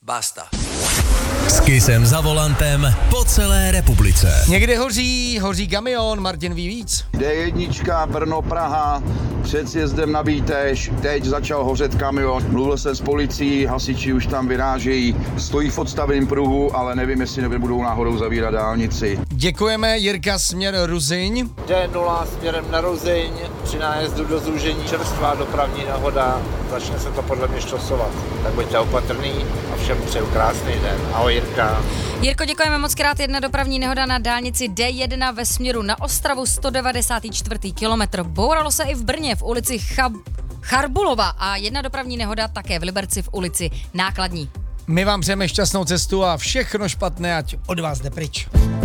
Basta. S Kissem za volantem po celé republice. Někde hoří kamion, Martin ví víc. D1, Brno, Praha, před sjezdem na Bíteš, teď začal hořet kamion. Mluvil jsem s policií, hasiči už tam vyrážejí, stojí v odstaveném pruhu, ale nevím, jestli nebudou náhodou zavírat dálnici. Děkujeme, Jirka, směr Ruzyň. D0 směrem na Ruzyň, při nájezdu do Zúžení čerstvá dopravní nehoda, začne se to podle mě štosovat. Tak buďte opatrný a všem přeju krásný den. Ahoj Jirka. Jirko, děkujeme moc krát. Jedna dopravní nehoda na dálnici D1 ve směru na Ostravu, 194. kilometr. Bouralo se i v Brně v ulici Charbulova a jedna dopravní nehoda také v Liberci v ulici Nákladní. My vám přejeme šťastnou cestu a všechno špatné, ať od vás jde pryč.